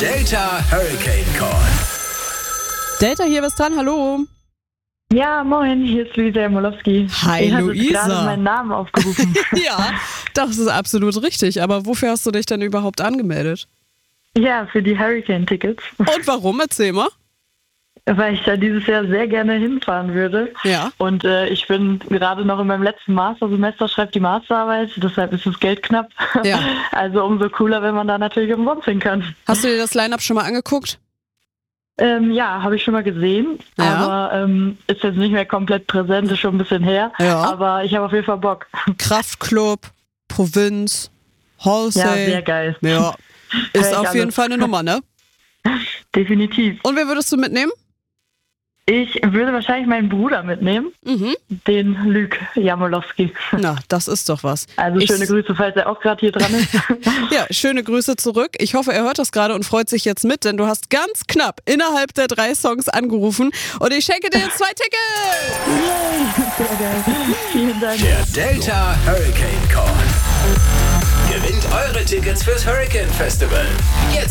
Delta Hurricane Call. Delta hier, was dran? Hallo. Ja, moin, hier ist Luisa Jamolowski. Hi, ich Luisa. Ich habe gerade meinen Namen aufgerufen. Ja, das ist absolut richtig. Aber wofür hast du dich denn überhaupt angemeldet? Ja, für die Hurricane-Tickets. Und warum? Erzähl mal. Weil ich da dieses Jahr sehr gerne hinfahren würde. Ja. Und ich bin gerade noch in meinem letzten Mastersemester, schreibe die Masterarbeit, deshalb ist das Geld knapp. Ja. Also umso cooler, wenn man da natürlich umsonst hin kann. Hast du dir das Line-Up schon mal angeguckt? Ja, habe ich schon mal gesehen, Ja. aber ist jetzt nicht mehr komplett präsent, ist schon ein bisschen her. Ja. Aber ich habe auf jeden Fall Bock. Kraftklub, Provinz, Ja, Halsey. sehr geil. Ja, Hör ist ich auf jeden alles. Fall eine Nummer, ne? Definitiv. Und wen würdest du mitnehmen? Ich würde wahrscheinlich meinen Bruder mitnehmen, Mhm. den Luke Jamolowski. Na, das ist doch was. Also schöne Grüße, falls er auch gerade hier dran ist. Ja, schöne Grüße zurück. Ich hoffe, er hört das gerade und freut sich jetzt mit, denn du hast ganz knapp innerhalb der 3 Songs angerufen und ich schenke dir jetzt 2 Tickets. Sehr geil. Vielen Dank. Der Delta Hurricane Call. Gewinnt eure Tickets fürs Hurricane Festival. Jetzt